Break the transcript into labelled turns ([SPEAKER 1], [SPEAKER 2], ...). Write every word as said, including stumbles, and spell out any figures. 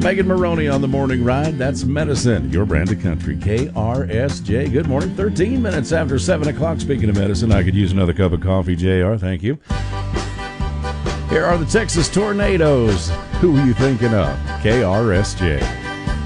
[SPEAKER 1] Megan Maroney on the morning ride. That's Medicine, your brand of country. K R S J. Good morning. thirteen minutes after seven o'clock. Speaking of medicine, I could use another cup of coffee, J R. Thank you. Here are the Texas Tornadoes. Who were you thinking of? K R S J.